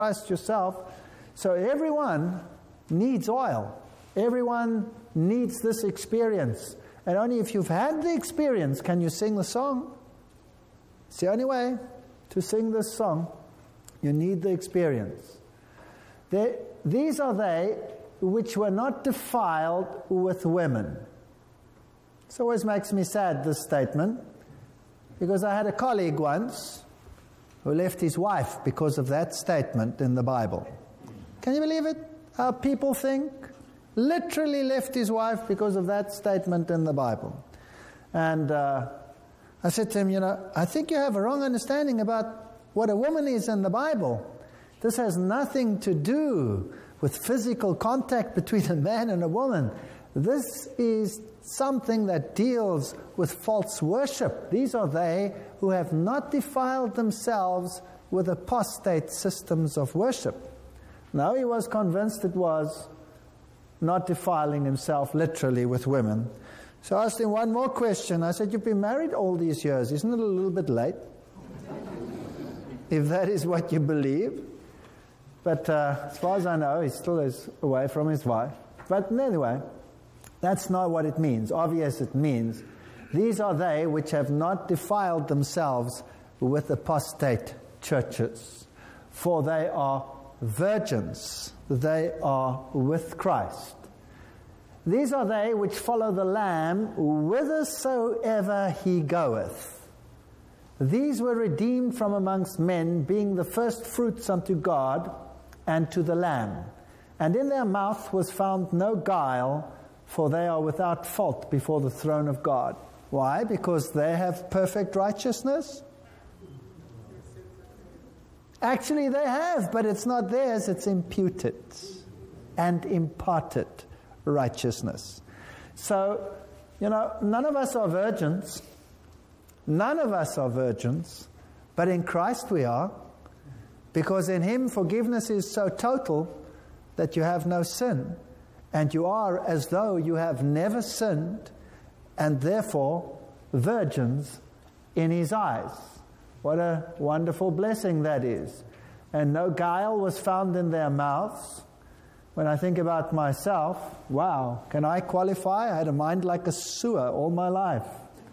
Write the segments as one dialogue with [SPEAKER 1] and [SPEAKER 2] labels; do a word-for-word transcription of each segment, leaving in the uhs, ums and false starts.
[SPEAKER 1] Christ yourself. So everyone needs oil. Everyone needs this experience. And only if you've had the experience can you sing the song. It's the only way to sing this song. You need the experience. They, these are they which were not defiled with women. This always makes me sad, this statement, because I had a colleague once who left his wife because of that statement in the Bible. Can you believe it? How people think? Literally left his wife because of that statement in the Bible. And uh, I said to him, you know, I think you have a wrong understanding about what a woman is in the Bible. This has nothing to do with physical contact between a man and a woman. This is something that deals with false worship. These are they who have not defiled themselves with apostate systems of worship. Now he was convinced it was not defiling himself literally with women. So I asked him one more question. I said, you've been married all these years. Isn't it a little bit late? If that is what you believe. But uh, as far as I know, he still is away from his wife. But anyway, that's not what it means. Obvious it means, these are they which have not defiled themselves with apostate churches. For they are virgins. They are with Christ. These are they which follow the Lamb whithersoever he goeth. These were redeemed from amongst men, being the first fruits unto God and to the Lamb. And in their mouth was found no guile, for they are without fault before the throne of God. Why? Because they have perfect righteousness? Actually, they have, but it's not theirs, it's imputed and imparted righteousness. So, you know, none of us are virgins. None of us are virgins, but in Christ we are, because in Him forgiveness is so total that you have no sin, and you are as though you have never sinned, and therefore virgins in His eyes. What a wonderful blessing that is. And no guile was found in their mouths. When I think about myself, wow, can I qualify? I had a mind like a sewer all my life.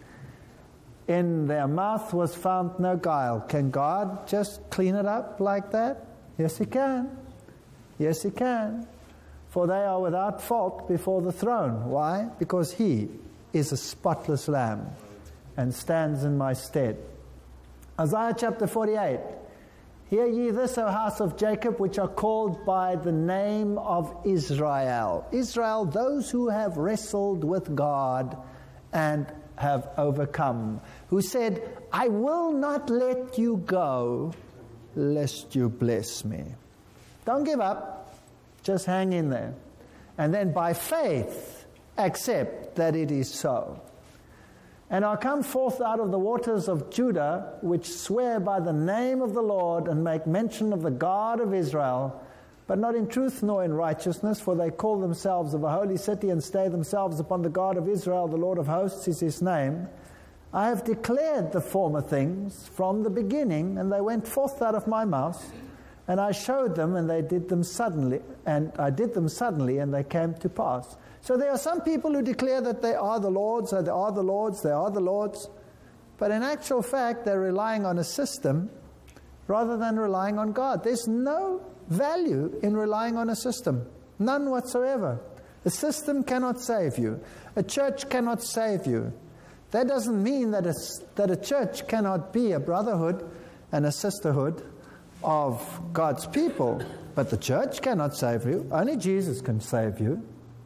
[SPEAKER 1] In their mouth was found no guile. Can God just clean it up like that? Yes, He can. Yes, He can. For they are without fault before the throne. Why? Because He is a spotless Lamb and stands in my stead. Isaiah chapter forty-eight. Hear ye this, O house of Jacob, which are called by the name of Israel. Israel, those who have wrestled with God and have overcome. Who said, I will not let you go, lest you bless me. Don't give up. Just hang in there. And then by faith, accept that it is so. And I'll come forth out of the waters of Judah, which swear by the name of the Lord, and make mention of the God of Israel, but not in truth nor in righteousness, for they call themselves of a holy city, and stay themselves upon the God of Israel. The Lord of hosts is His name. I have declared the former things from the beginning, and they went forth out of my mouth, and I showed them, and they did them suddenly, and I did them suddenly, and they came to pass. So there are some people who declare that they are the Lord's, or they are the Lord's, they are the Lord's. But in actual fact, they're relying on a system rather than relying on God. There's no value in relying on a system. None whatsoever. A system cannot save you. A church cannot save you. That doesn't mean that a, that a church cannot be a brotherhood and a sisterhood of God's people. But the church cannot save you. Only Jesus can save you.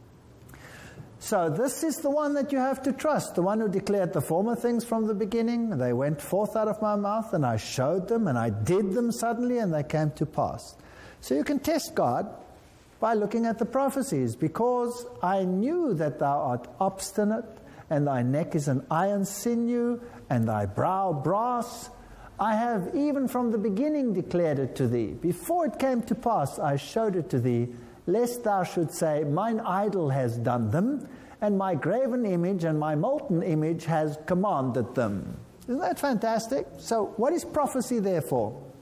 [SPEAKER 1] So this is the one that you have to trust, the one who declared the former things from the beginning. They went forth out of my mouth, and I showed them, and I did them suddenly, and they came to pass. So you can test God by looking at the prophecies. Because I knew that thou art obstinate, and thy neck is an iron sinew, and thy brow brass, I have even from the beginning declared it to thee. Before it came to pass, I showed it to thee, lest thou should say, mine idol has done them, and my graven image and my molten image has commanded them. Isn't that fantastic? So what is prophecy there for?